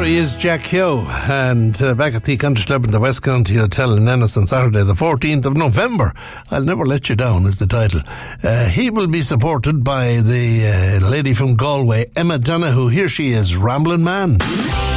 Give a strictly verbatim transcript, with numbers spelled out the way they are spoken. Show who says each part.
Speaker 1: he is, Jack Keogh, and uh, back at the Country Club in the West County Hotel in Ennis on Saturday the fourteenth of November. I'll Never Let You Down is the title. Uh, he will be supported by the uh, lady from Galway, Emma Donoghue. Here she is, Ramblin' Man.